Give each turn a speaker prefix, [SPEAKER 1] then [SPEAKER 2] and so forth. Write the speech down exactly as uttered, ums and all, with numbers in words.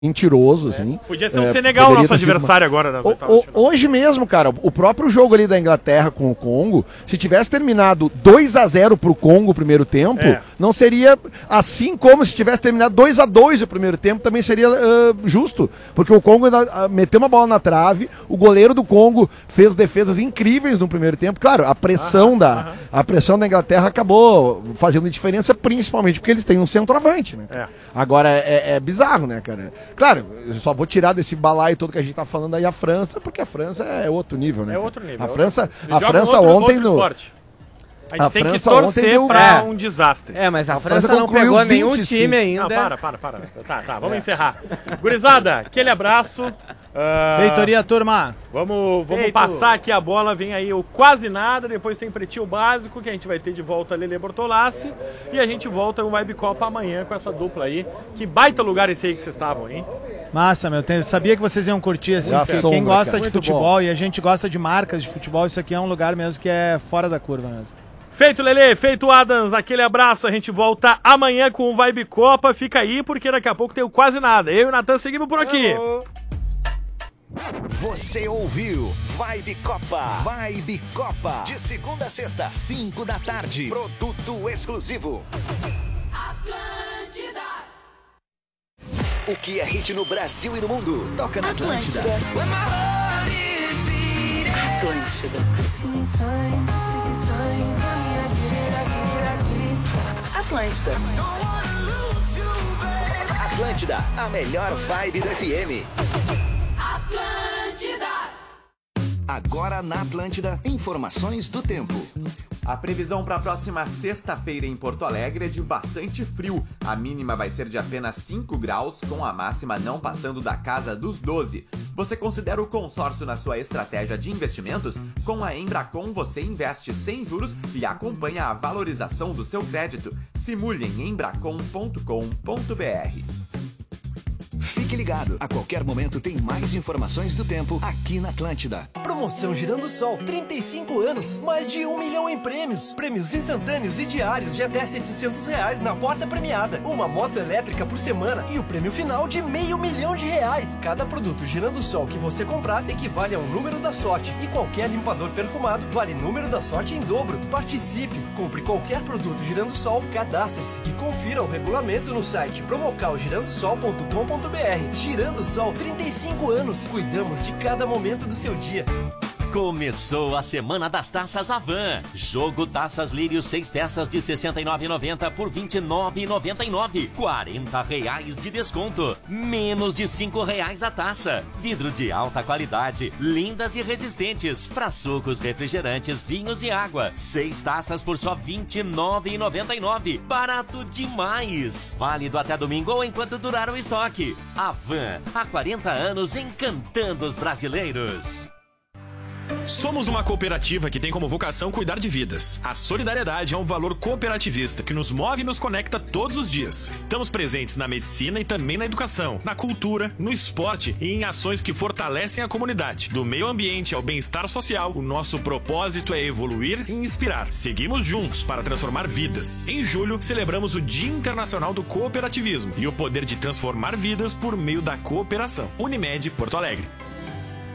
[SPEAKER 1] mentiroso, assim.
[SPEAKER 2] Podia ser o
[SPEAKER 1] É,
[SPEAKER 2] Senegal,
[SPEAKER 1] poderia
[SPEAKER 2] nosso
[SPEAKER 1] ter sido
[SPEAKER 2] adversário
[SPEAKER 1] uma-
[SPEAKER 2] agora nas
[SPEAKER 1] O-
[SPEAKER 2] oitavas de
[SPEAKER 1] o-
[SPEAKER 2] final.
[SPEAKER 1] Hoje mesmo, cara, o próprio jogo ali da Inglaterra com o Congo, se tivesse terminado dois a zero pro Congo o primeiro tempo,
[SPEAKER 2] É.
[SPEAKER 1] não seria assim como se tivesse terminado dois a dois o primeiro tempo, também seria ah, justo, porque o Congo ainda, ah, meteu uma bola na trave, o goleiro do Congo fez defesas incríveis no primeiro tempo. Claro, a pressão da a pressão da Inglaterra acabou fazendo diferença, principalmente porque eles têm um centroavante, né?
[SPEAKER 2] É.
[SPEAKER 1] Agora é, é bizarro, né, cara? Claro, eu só vou tirar desse balaio todo que a gente tá falando aí a França, porque a França é outro nível, né?
[SPEAKER 2] É outro nível.
[SPEAKER 1] A
[SPEAKER 2] é outro
[SPEAKER 1] França,
[SPEAKER 2] nível. Eles
[SPEAKER 1] a
[SPEAKER 2] jogam
[SPEAKER 1] França
[SPEAKER 2] outro-
[SPEAKER 1] ontem
[SPEAKER 2] outro
[SPEAKER 1] no
[SPEAKER 2] esporte. A gente
[SPEAKER 1] A
[SPEAKER 2] tem
[SPEAKER 1] França
[SPEAKER 2] que torcer
[SPEAKER 1] ontem deu-
[SPEAKER 2] pra
[SPEAKER 3] É.
[SPEAKER 2] um desastre.
[SPEAKER 3] É, mas a,
[SPEAKER 1] A
[SPEAKER 3] França,
[SPEAKER 1] França
[SPEAKER 3] não
[SPEAKER 1] concluiu
[SPEAKER 3] pegou nenhum
[SPEAKER 1] vinte e cinco.
[SPEAKER 3] time ainda.
[SPEAKER 2] Não, para, para, para. Tá, tá, vamos encerrar. Gurizada, aquele abraço. Ah,
[SPEAKER 4] Feitoria, turma.
[SPEAKER 2] Vamos, vamos
[SPEAKER 3] Feito.
[SPEAKER 2] passar aqui a bola, vem aí o quase nada, depois tem Pretinho Básico, que a gente vai ter de volta a Lele Bortolassi, e a gente volta o Vibe Copa amanhã com essa dupla aí. Que baita lugar esse aí que vocês estavam, hein?
[SPEAKER 4] Massa, meu. Eu sabia que vocês iam curtir assim.
[SPEAKER 1] Muita
[SPEAKER 4] Porque
[SPEAKER 1] sombra,
[SPEAKER 4] quem gosta
[SPEAKER 1] cara.
[SPEAKER 4] de
[SPEAKER 3] Muito
[SPEAKER 4] futebol e a gente gosta de marcas de futebol, isso aqui é um lugar mesmo que é fora da curva mesmo.
[SPEAKER 2] Feito, Lele, feito, Adams, aquele abraço, a gente volta amanhã com o Vibe Copa, fica aí, porque daqui a pouco tem o quase nada. Eu e o Natan seguimos por aqui.
[SPEAKER 5] Você ouviu Vibe Copa. Vibe Copa. De segunda a sexta, cinco da tarde. Produto exclusivo.
[SPEAKER 6] Atlântida.
[SPEAKER 5] O que é hit no Brasil e no mundo? Toca na Atlântida.
[SPEAKER 6] Atlântida. Atlântida.
[SPEAKER 5] Atlântida, a melhor vibe do F M.
[SPEAKER 6] Atlântida.
[SPEAKER 5] Agora na Atlântida, informações do tempo.
[SPEAKER 7] A previsão para a próxima sexta-feira em Porto Alegre é de bastante frio. A mínima vai ser de apenas cinco graus, com a máxima não passando da casa dos doze. Você considera o consórcio na sua estratégia de investimentos? Com a Embracon você investe sem juros e acompanha a valorização do seu crédito. Simule em embracon ponto com ponto br.
[SPEAKER 5] Fique ligado, a qualquer momento tem mais informações do tempo aqui na Atlântida.
[SPEAKER 8] Promoção Girando Sol, trinta e cinco anos, mais de um milhão em prêmios. Prêmios instantâneos e diários de até setecentos reais na porta premiada. Uma moto elétrica por semana e o prêmio final de meio milhão de reais. Cada produto Girando Sol que você comprar equivale a um número da sorte. E qualquer limpador perfumado vale número da sorte em dobro. Participe, compre qualquer produto Girando Sol, cadastre-se e confira o regulamento no site promocal girando sol ponto com ponto br. Girando Sol, trinta e cinco anos. Cuidamos de cada momento do seu dia.
[SPEAKER 9] Começou a Semana das Taças Avan. Jogo Taças Lírio, seis peças de sessenta e nove reais e noventa centavos por vinte e nove reais e noventa e nove centavos. quarenta reais de desconto. Menos de cinco reais a taça. Vidro de alta qualidade, lindas e resistentes. Para sucos, refrigerantes, vinhos e água. Seis taças por só vinte e nove reais e noventa e nove centavos. Barato demais. Válido até domingo ou enquanto durar o estoque. Avan, há quarenta anos encantando os brasileiros.
[SPEAKER 10] Somos uma cooperativa que tem como vocação cuidar de vidas. A solidariedade é um valor cooperativista que nos move e nos conecta todos os dias. Estamos presentes na medicina e também na educação, na cultura, no esporte e em ações que fortalecem a comunidade. Do meio ambiente ao bem-estar social, o nosso propósito é evoluir e inspirar. Seguimos juntos para transformar vidas. Em julho, celebramos o Dia Internacional do Cooperativismo e o poder de transformar vidas por meio da cooperação. Unimed Porto Alegre.